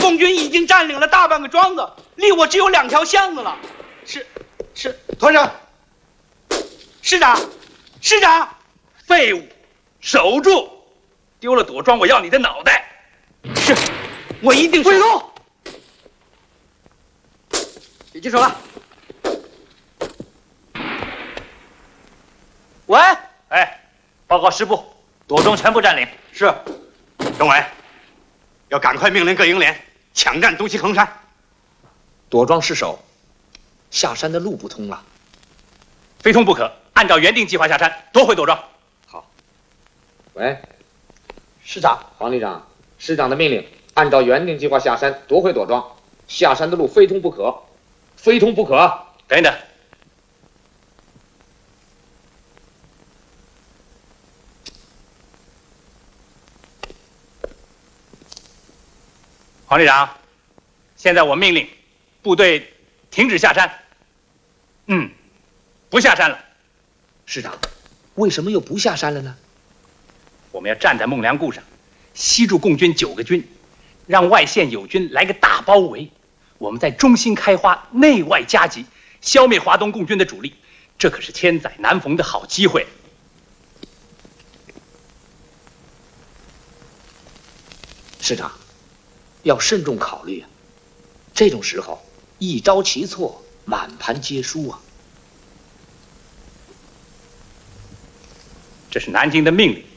共军已经占领了大半个庄子，离我只有2条巷子了。是， 团长， 师长， 废物，守住！丢了朵庄，我要你的脑袋！ 是，我一定汇动，已经手了。 喂， 哎，报告师部，朵庄全部占领。 是，政委，要赶快命令各营连抢占东西横山。 朵庄失守，下山的路不通了， 非通不可，按照原定计划下山，夺回朵庄。 好。喂， 师长， 黄旅长，师长的命令，按照原定计划下山，夺回朵庄。下山的路非通不可，非通不可。 等等。黄旅长，现在我命令部队停止下山。不下山了。 师长，为什么又不下山了呢？ 我们要站在孟良崮上，吸住共军9个军，让外线友军来个大包围。我们在中心开花，内外夹击，消灭华东共军的主力。这可是千载难逢的好机会。 师长，要慎重考虑啊！这种时候，一招棋错，满盘皆输啊！ 这是南京的命令，